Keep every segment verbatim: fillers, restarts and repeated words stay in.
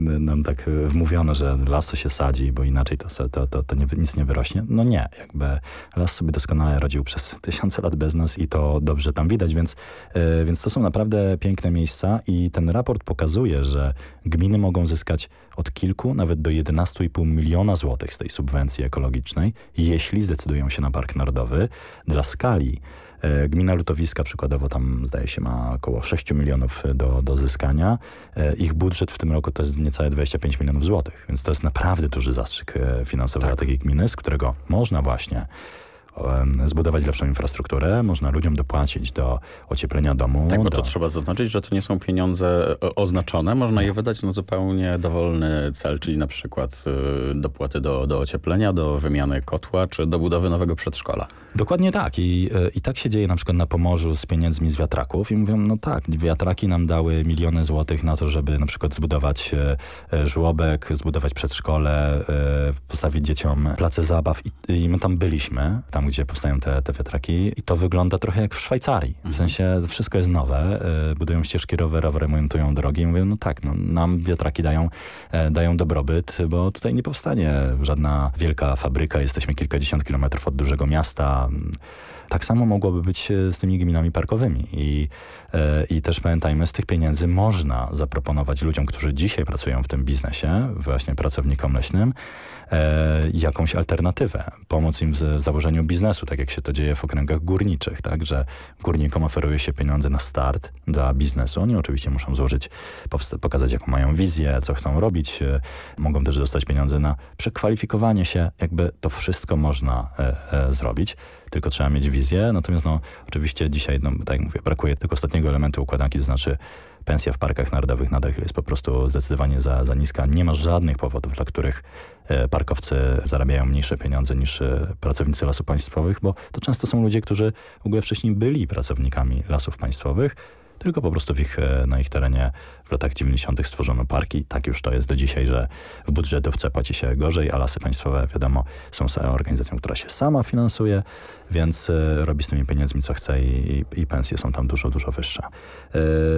nam tak wmówiono, że las to się sadzi, bo inaczej to, to, to, to nie, nic nie wyrośnie. No nie, jakby las sobie doskonale radził przez tysiące lat bez nas i to dobrze tam widać, więc, yy, więc to są naprawdę piękne miejsca i ten raport pokazuje, że gminy mogą zyskać od kilku, nawet do jedenastu i pół miliona złotych z tej subwencji ekologicznej, jeśli zdecydują się na Park Narodowy. Dla skali gmina Lutowiska przykładowo tam zdaje się ma około sześć milionów do, do zyskania. Ich budżet w tym roku to jest niecałe dwadzieścia pięć milionów złotych, więc to jest naprawdę duży zastrzyk finansowy tak. dla takiej gminy, z którego można właśnie zbudować lepszą infrastrukturę, można ludziom dopłacić do ocieplenia domu. Tak, bo do... to trzeba zaznaczyć, że to nie są pieniądze oznaczone, można je wydać na zupełnie dowolny cel, czyli na przykład dopłaty do, do ocieplenia, do wymiany kotła, czy do budowy nowego przedszkola. Dokładnie tak I, i tak się dzieje na przykład na Pomorzu z pieniędzmi z wiatraków i mówią, no tak, wiatraki nam dały miliony złotych na to, żeby na przykład zbudować e, żłobek, zbudować przedszkole, e, postawić dzieciom place zabaw i, i my tam byliśmy, tam gdzie powstają te, te wiatraki i to wygląda trochę jak w Szwajcarii. W sensie wszystko jest nowe, e, budują ścieżki rowerowe, remontują drogi i mówią, no tak, no, nam wiatraki dają, e, dają dobrobyt, bo tutaj nie powstanie żadna wielka fabryka, jesteśmy kilkadziesiąt kilometrów od dużego miasta. Tak samo mogłoby być z tymi gminami parkowymi i, e, i też pamiętajmy, z tych pieniędzy można zaproponować ludziom, którzy dzisiaj pracują w tym biznesie, właśnie pracownikom leśnym, e, jakąś alternatywę, pomóc im w założeniu biznesu, tak jak się to dzieje w okręgach górniczych, tak, że górnikom oferuje się pieniądze na start dla biznesu. Oni oczywiście muszą złożyć, pokazać jaką mają wizję, co chcą robić, e, mogą też dostać pieniądze na przekwalifikowanie się, jakby to wszystko można e, e, zrobić. Tylko trzeba mieć wizję, natomiast no oczywiście dzisiaj, no, tak jak mówię, brakuje tego ostatniego elementu układanki, to znaczy pensja w parkach narodowych nadal jest po prostu zdecydowanie za, za niska. Nie ma żadnych powodów, dla których e, parkowcy zarabiają mniejsze pieniądze niż e, pracownicy lasów państwowych, bo to często są ludzie, którzy w ogóle wcześniej byli pracownikami lasów państwowych, tylko po prostu w ich, na ich terenie w latach dziewięćdziesiątych stworzono parki. Tak już to jest do dzisiaj, że w budżetówce płaci się gorzej, a lasy państwowe, wiadomo, są organizacją, która się sama finansuje, więc y, robi z tymi pieniędzmi co chce i, i, i pensje są tam dużo, dużo wyższe. Y,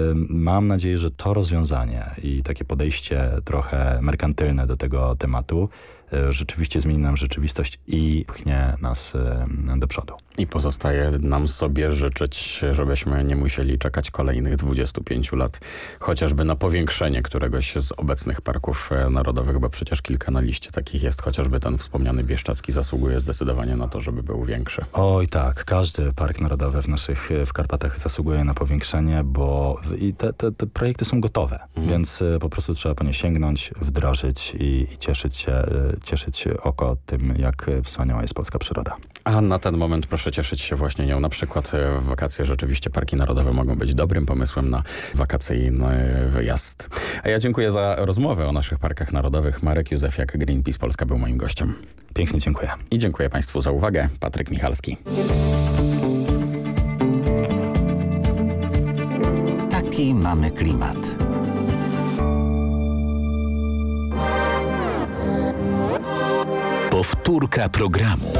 mam nadzieję, że to rozwiązanie i takie podejście trochę merkantylne do tego tematu rzeczywiście zmieni nam rzeczywistość i pchnie nas do przodu. I pozostaje nam sobie życzyć, żebyśmy nie musieli czekać kolejnych dwudziestu pięciu lat, chociażby na powiększenie któregoś z obecnych parków narodowych, bo przecież kilka na liście takich jest, chociażby ten wspomniany Bieszczadzki zasługuje zdecydowanie na to, żeby był większy. Oj tak, każdy park narodowy w naszych, w Karpatach zasługuje na powiększenie, bo i te, te, te projekty są gotowe, mhm. więc po prostu trzeba po nie sięgnąć, wdrożyć i, i cieszyć się, cieszyć oko tym, jak wspaniała jest polska przyroda. A na ten moment proszę cieszyć się właśnie nią. Na przykład w wakacje rzeczywiście parki narodowe mogą być dobrym pomysłem na wakacyjny wyjazd. A ja dziękuję za rozmowę o naszych parkach narodowych. Marek Józefiak, Greenpeace Polska był moim gościem. Pięknie dziękuję. I dziękuję Państwu za uwagę. Patryk Michalski. Taki mamy klimat. Powtórka programu.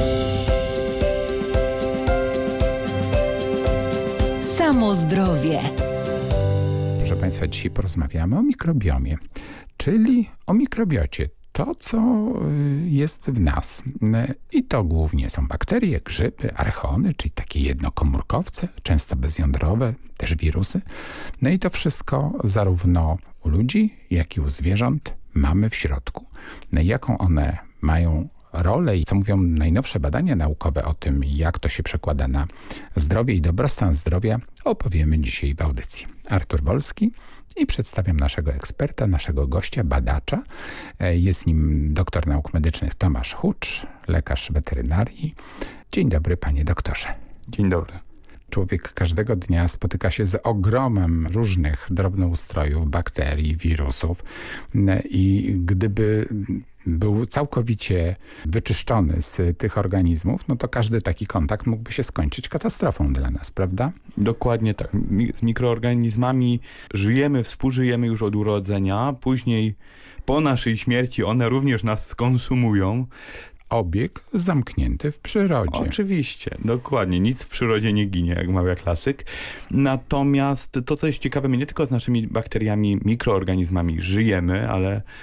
Samo zdrowie. Proszę Państwa, dzisiaj porozmawiamy o mikrobiomie, czyli o mikrobiocie. To, co jest w nas. I to głównie są bakterie, grzyby, archony, czyli takie jednokomórkowce, często bezjądrowe, też wirusy. No i to wszystko zarówno u ludzi, jak i u zwierząt mamy w środku. No i jaką one mają rolę i co mówią najnowsze badania naukowe o tym, jak to się przekłada na zdrowie i dobrostan zdrowia, opowiemy dzisiaj w audycji. Artur Wolski i przedstawiam naszego eksperta, naszego gościa, badacza. Jest nim doktor nauk medycznych Tomasz Hucz, lekarz weterynarii. Dzień dobry, panie doktorze. Dzień dobry. Człowiek każdego dnia spotyka się z ogromem różnych drobnoustrojów, bakterii, wirusów i gdyby był całkowicie wyczyszczony z tych organizmów, no to każdy taki kontakt mógłby się skończyć katastrofą dla nas, prawda? Dokładnie tak. Z mikroorganizmami żyjemy, współżyjemy już od urodzenia, później po naszej śmierci one również nas skonsumują, obieg zamknięty w przyrodzie. Oczywiście, dokładnie. Nic w przyrodzie nie ginie, jak mawia klasyk. Natomiast to, co jest ciekawe, my nie tylko z naszymi bakteriami, mikroorganizmami żyjemy, ale